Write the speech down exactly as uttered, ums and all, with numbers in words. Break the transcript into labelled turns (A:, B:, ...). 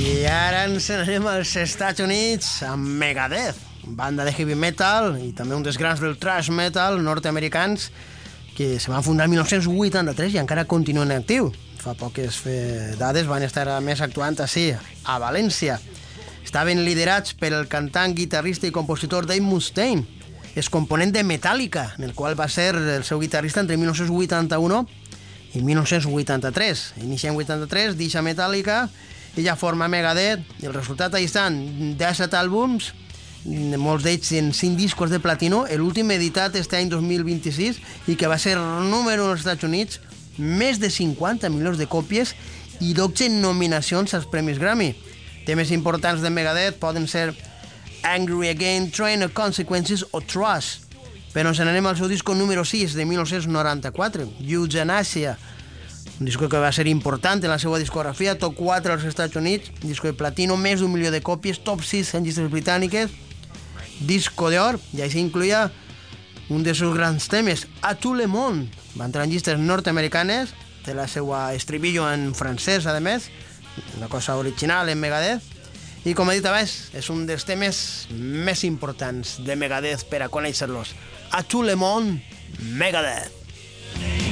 A: I ara ens anem als Estats Units amb Megadeth, banda de heavy metal i també un dels grans del thrash metal nord-americans que se van fundar el mil nou-cents vuitanta-tres i encara continuen en actiu. Fa poques dades van estar més actuant així, a València. Estaven liderats per el cantant, guitarrista i compositor Dave Mustaine, és component de Metallica, en el qual va ser el seu guitarrista entre mil nou-cents vuitanta-u i mil nou-cents vuitanta-tres. Inicia en vuitanta-tres, deixa Metallica i ja forma Megadeth, i el resultat ahí estan disset àlbums, molts d'ells en cinc discos de platino, l'últim editat este any dos mil vint-i-sis i que va ser número u als Estats Units, més de cinquanta milions de còpies i dotze nominacions als Premis Grammy. Temes importants de Megadeth poden ser Angry Again, Train of Consequences o Trust. Però ens n'anem al seu disco número sis de mil nou-cents noranta-quatre, Euthanasia, un disco que va ser important en la seva discografia, top quatre als Estats Units, disco de platino, més d'un milió de còpies, top sis en llistes britàniques, disco d'or, i així incluïa un dels seus grans temes, A tout le monde. Va entrar en llistes nord-americanes, té la seva estribillo en francès, a més, una cosa original en Megadeth, i com he dit abans, és un dels temes més importants de Megadeth per a conèixer-los. A tout le monde, Megadeth.